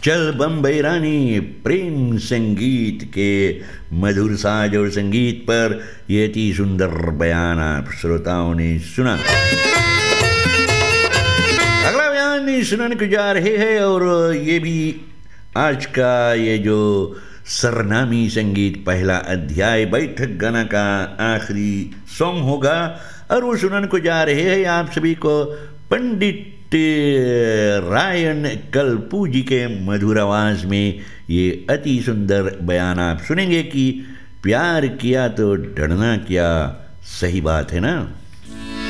चल बम्बई रानी प्रेम संगीत के मधुर साज और संगीत पर ये अति सुंदर बयान आप श्रोताओं ने सुना। अगला बयान सुनाने को जा रहे हैं और ये भी आज का ये जो सरनामी संगीत पहला अध्याय बैठक गाना का आखिरी सॉन्ग होगा और वो सुनाने को जा रहे हैं आप सभी को पंडित रायन कल्पू जी के मधुर आवाज में। ये अति सुंदर बयान आप सुनेंगे कि प्यार किया तो डरना क्या, सही बात है ना।